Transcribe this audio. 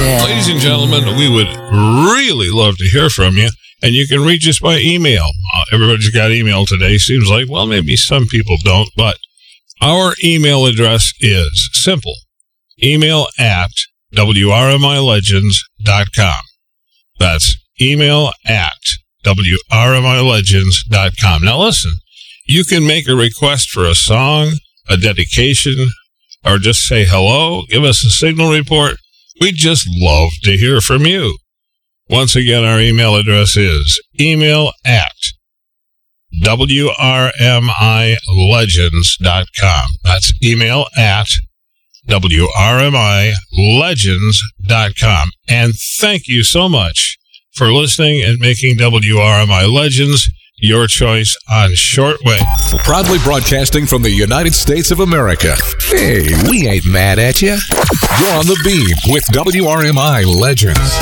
Ladies and gentlemen, we would really love to hear from you, and you can reach us by email. Everybody's got email today. Seems like, well, maybe some people don't, but our email address is simple. Email at WRMILegends.com. That's email at WRMILegends.com. Now listen, you can make a request for a song, a dedication, or just say hello, give us a signal report. We'd just love to hear from you. Once again, our email address is email at WRMILegends.com. That's email at WRMILegends.com. And thank you so much for listening and making WRMI Legends your choice on shortwave. Proudly broadcasting from the United States of America. Hey, we ain't mad at you. You're on the beam with WRMI Legends.